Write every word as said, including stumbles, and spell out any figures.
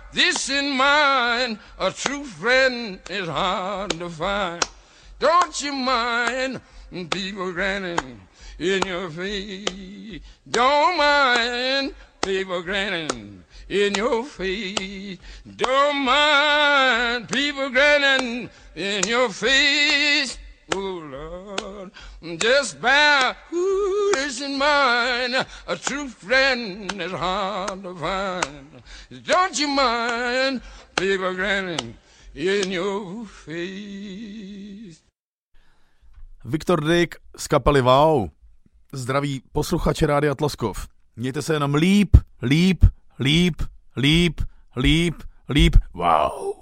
this in mind, a true friend is hard to find. Don't you mind people grinning in your face? Don't mind people grinning in your face. Don't mind people grinning in your face. Oh, Lord, just bear who is in mind. A true friend is hard to find. Don't you mind people grinning in your face. Viktor Dyk z kapely Wow. Zdraví posluchače Rádia Tloskov. Mějte se jenom líp, líp, líp, líp, líp, líp. Wow.